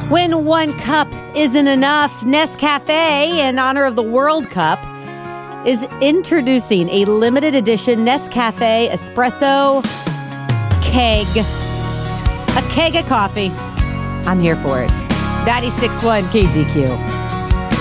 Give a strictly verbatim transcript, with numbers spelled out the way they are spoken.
When one cup isn't enough, Nescafe, in honor of the World Cup, is introducing a limited edition Nescafe Espresso keg. A keg of coffee. I'm here for it. ninety-six point one K Z Q.